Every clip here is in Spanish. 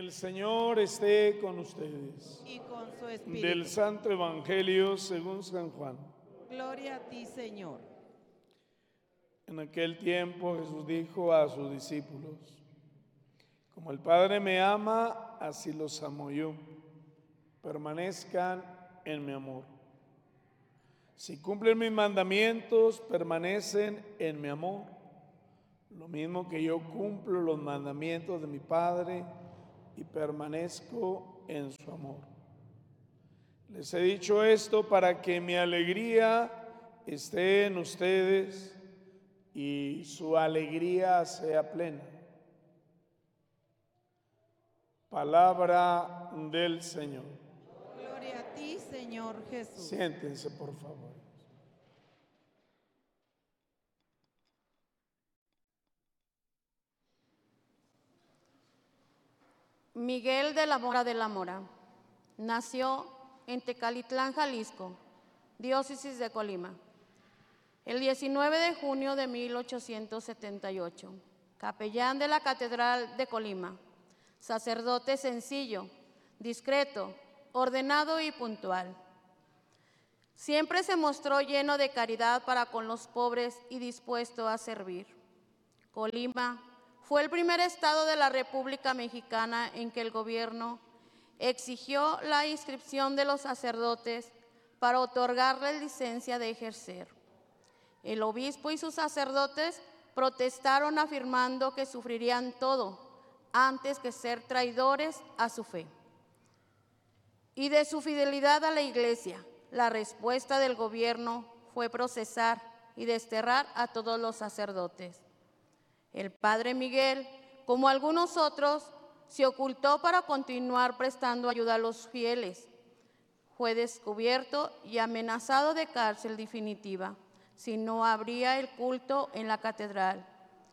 El Señor esté con ustedes. Y con su espíritu. Del Santo Evangelio según San Juan. Gloria a ti, Señor. En aquel tiempo Jesús dijo a sus discípulos: como el Padre me ama, así los amo yo. Permanezcan en mi amor. Si cumplen mis mandamientos, permanecen en mi amor. Lo mismo que yo cumplo los mandamientos de mi Padre y permanezco en su amor. Les he dicho esto para que mi alegría esté en ustedes y su alegría sea plena. Palabra del Señor. Gloria a ti, Señor Jesús. Siéntense, por favor. Miguel de la Mora nació en Tecalitlán, Jalisco, diócesis de Colima, el 19 de junio de 1878, capellán de la Catedral de Colima, sacerdote sencillo, discreto, ordenado y puntual. Siempre se mostró lleno de caridad para con los pobres y dispuesto a servir. Colima fue el primer estado de la República Mexicana en que el gobierno exigió la inscripción de los sacerdotes para otorgarles licencia de ejercer. El obispo y sus sacerdotes protestaron afirmando que sufrirían todo antes que ser traidores a su fe y de su fidelidad a la Iglesia. La respuesta del gobierno fue procesar y desterrar a todos los sacerdotes. El padre Miguel, como algunos otros, se ocultó para continuar prestando ayuda a los fieles. Fue descubierto y amenazado de cárcel definitiva si no abría el culto en la catedral.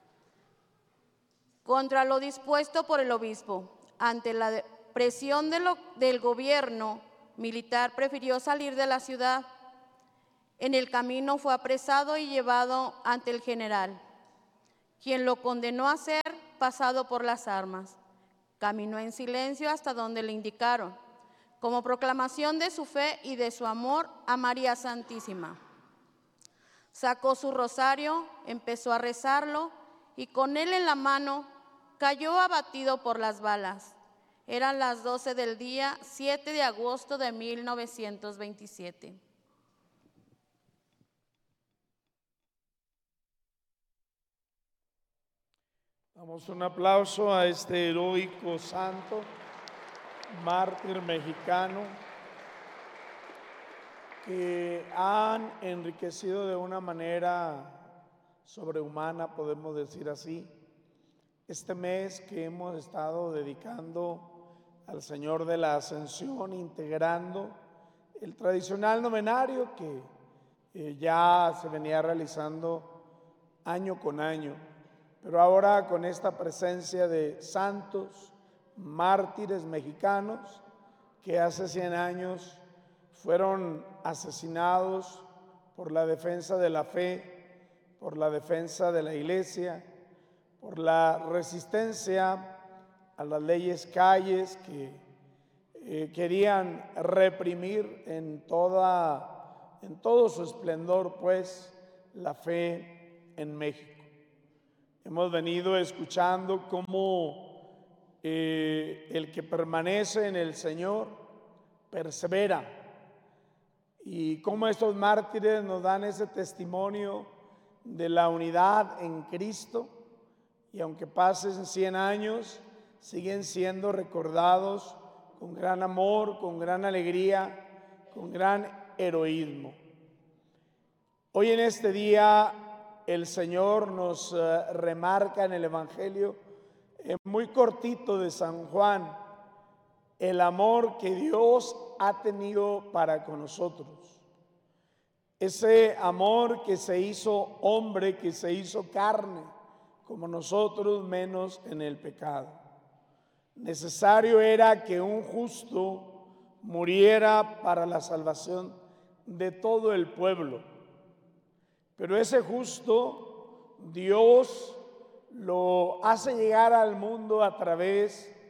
Contra lo dispuesto por el obispo, ante la presión del gobierno militar, prefirió salir de la ciudad. En el camino fue apresado y llevado ante el general, quien lo condenó a ser pasado por las armas. Caminó en silencio hasta donde le indicaron, como proclamación de su fe y de su amor a María Santísima. Sacó su rosario, empezó a rezarlo y con él en la mano cayó abatido por las balas. Eran las 12 del día 7 de agosto de 1927. Damos un aplauso a este heroico santo, mártir mexicano, que han enriquecido de una manera sobrehumana, podemos decir así, este mes que hemos estado dedicando al Señor de la Ascensión, integrando el tradicional novenario que ya se venía realizando año con año. Pero ahora con esta presencia de santos, mártires mexicanos que hace 100 años fueron asesinados por la defensa de la fe, por la defensa de la Iglesia, por la resistencia a las leyes calles que querían reprimir en todo su esplendor, pues, la fe en México. Hemos venido escuchando cómo el que permanece en el Señor persevera y cómo estos mártires nos dan ese testimonio de la unidad en Cristo, y aunque pasen 100 años, siguen siendo recordados con gran amor, con gran alegría, con gran heroísmo. Hoy en este día el Señor nos remarca en el Evangelio muy cortito de San Juan el amor que Dios ha tenido para con nosotros. Ese amor que se hizo hombre, que se hizo carne, como nosotros, menos en el pecado. Necesario era que un justo muriera para la salvación de todo el pueblo. Pero ese justo Dios lo hace llegar al mundo a través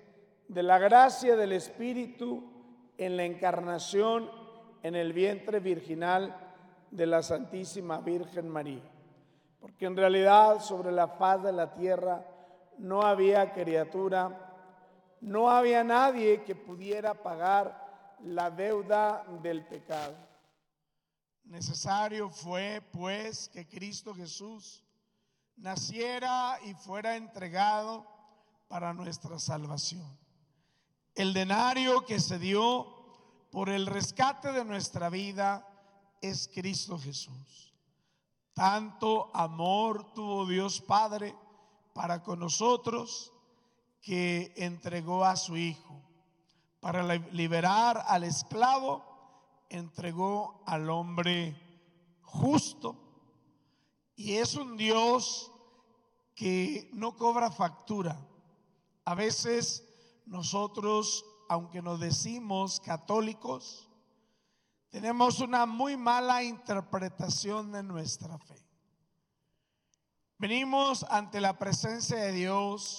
de la gracia del Espíritu en la encarnación en el vientre virginal de la Santísima Virgen María. Porque en realidad sobre la faz de la tierra no había criatura, no había nadie que pudiera pagar la deuda del pecado. Necesario fue, pues, que Cristo Jesús naciera y fuera entregado para nuestra salvación. El denario que se dio por el rescate de nuestra vida es Cristo Jesús. Tanto amor tuvo Dios Padre para con nosotros que entregó a su Hijo. Para liberar al esclavo, entregó al hombre justo. Y es un Dios que no cobra factura. A veces nosotros, aunque nos decimos católicos, tenemos una muy mala interpretación de nuestra fe. Venimos ante la presencia de Dios